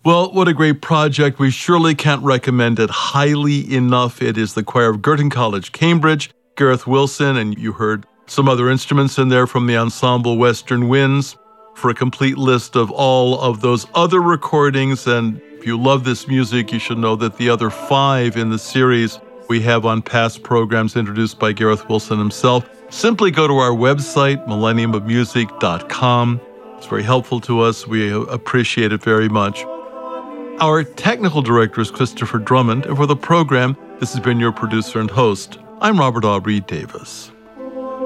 Well, what a great project. We surely can't recommend it highly enough. It is the choir of Girton College, Cambridge, Gareth Wilson, and you heard some other instruments in there from the ensemble Western Winds. For a complete list of all of those other recordings, and if you love this music, you should know that the other 5 in the series we have on past programs introduced by Gareth Wilson himself. Simply go to our website, millenniumofmusic.com. It's very helpful to us. We appreciate it very much. Our technical director is Christopher Drummond, and for the program, this has been your producer and host. I'm Robert Aubrey Davis.